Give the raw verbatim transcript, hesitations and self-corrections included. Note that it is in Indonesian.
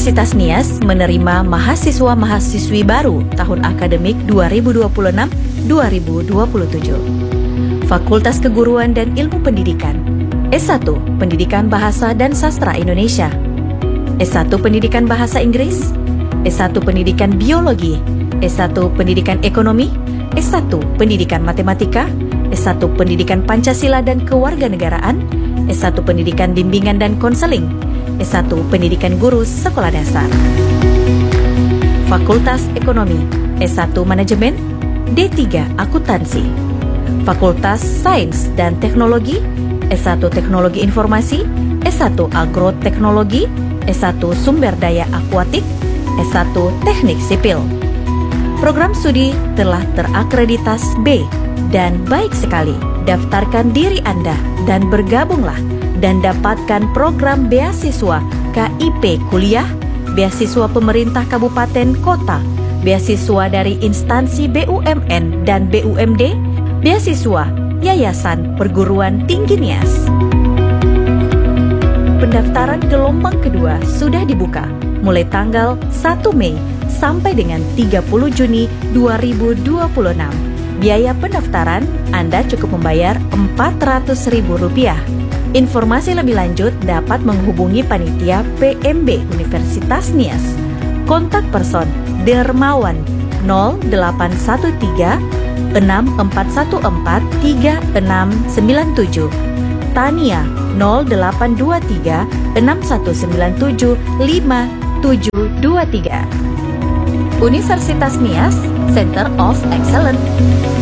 Universitas Nias menerima mahasiswa-mahasiswi baru tahun akademik dua ribu dua puluh enam dua ribu dua puluh tujuh. Fakultas Keguruan dan Ilmu Pendidikan, S satu Pendidikan Bahasa dan Sastra Indonesia, S satu Pendidikan Bahasa Inggris, S satu Pendidikan Biologi, S satu Pendidikan Ekonomi, S satu Pendidikan Matematika, S satu Pendidikan Pancasila dan Kewarganegaraan, S satu Pendidikan Bimbingan dan Konseling, S satu Pendidikan Guru Sekolah Dasar. Fakultas Ekonomi, S satu Manajemen, D tiga Akuntansi. Fakultas Sains dan Teknologi, S satu Teknologi Informasi, S satu Agroteknologi, S satu Sumber Daya Akuatik, S satu Teknik Sipil. Program studi telah terakreditasi B dan baik sekali. Daftarkan diri Anda dan bergabunglah dan dapatkan program beasiswa K I P Kuliah, beasiswa pemerintah kabupaten kota, beasiswa dari instansi B U M N dan B U M D, beasiswa Yayasan Perguruan Tinggi Nias. Pendaftaran gelombang kedua sudah dibuka mulai tanggal satu Mei sampai dengan tiga puluh Juni dua ribu dua puluh enam. Biaya pendaftaran Anda cukup membayar empat ratus ribu rupiah. Informasi lebih lanjut dapat menghubungi panitia P M B Universitas Nias. Kontak person Dermawan nol delapan satu tiga enam empat satu empat tiga enam sembilan tujuh, Tania nol delapan dua tiga enam satu sembilan tujuh lima tujuh dua tiga. Universitas Nias, Center of Excellence.